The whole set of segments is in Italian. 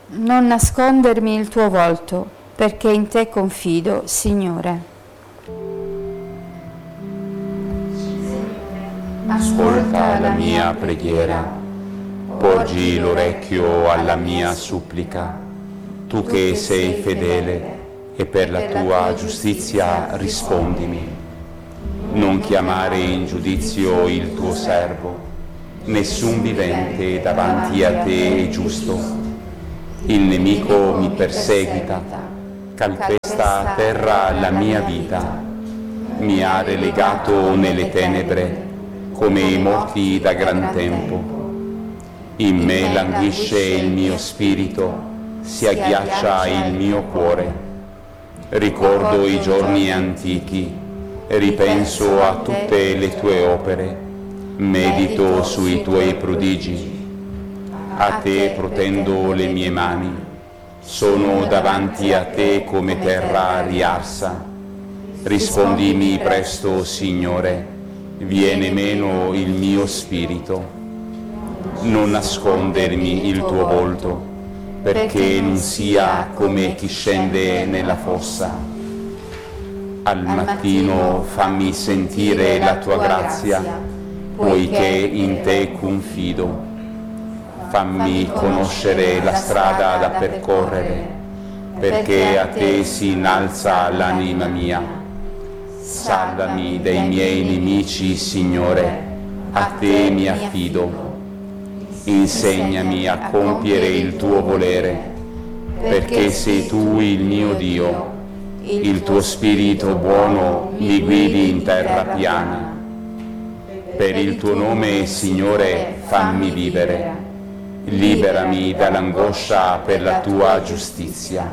Non nascondermi il tuo volto, perché in te confido, Signore. Ascolta la mia preghiera, porgi l'orecchio alla mia supplica. Tu che sei fedele e per la tua giustizia rispondimi. Non chiamare in giudizio il tuo servo, nessun vivente davanti a te è giusto. Il nemico mi perseguita, calpesta a terra la mia vita, mi ha relegato nelle tenebre come i morti da gran tempo. In me languisce il mio spirito, si agghiaccia il mio cuore. Ricordo i giorni antichi, ripenso a tutte le tue opere, medito sui tuoi prodigi. A te protendo le mie mani, sono davanti a te come terra riarsa. Rispondimi presto, Signore, viene meno il mio spirito. Non nascondermi il tuo volto, perché non sia come chi scende nella fossa. Al mattino fammi sentire la tua grazia, poiché in te confido. Fammi conoscere la strada da percorrere, perché a te si innalza l'anima mia. Salvami dai miei nemici, Signore, a te mi affido. Insegnami a compiere il tuo volere, perché sei tu il mio Dio. Il tuo Spirito buono mi guidi in terra piana. Per il tuo nome, Signore, fammi vivere. Liberami dall'angoscia per la tua giustizia.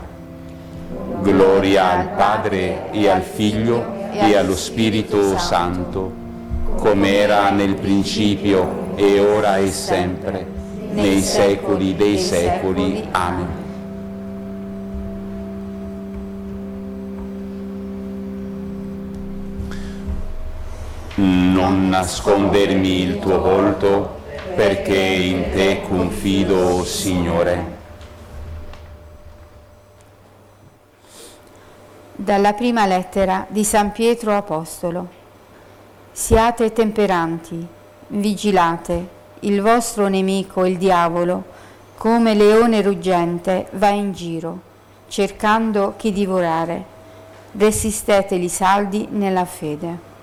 Gloria al Padre e al Figlio e allo Spirito Santo, come era nel principio e ora e sempre, nei secoli dei secoli. Amen. Non nascondermi il tuo volto, perché in te confido, Signore. Dalla prima lettera di San Pietro Apostolo. Siate temperanti, vigilate, il vostro nemico, il diavolo, come leone ruggente, va in giro, cercando chi divorare. Resistetegli saldi nella fede.